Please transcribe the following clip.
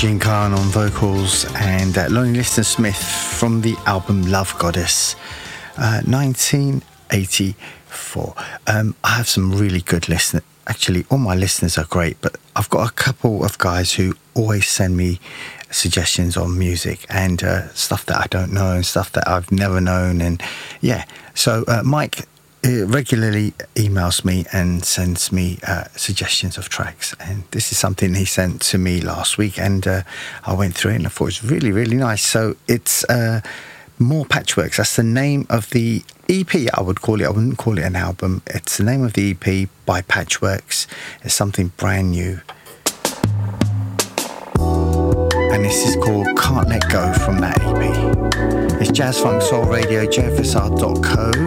Gene Khan on vocals, and Lonnie Liston Smith from the album Love Goddess, 1984. I have some really good listeners. Actually, all my listeners are great, but I've got a couple of guys who always send me suggestions on music and stuff that I don't know and stuff that I've never known. And yeah, so Mike regularly emails me and sends me suggestions of tracks, and this is something he sent to me last week, and I went through it and I thought it was really, really nice. So it's More Patchworks. That's the name of the EP, I would call it. I wouldn't call it an album. It's the name of the EP by Patchworks. It's something brand new, and this is called Can't Let Go from that EP. It's Jazz Funk Soul Radio, jfsr.co.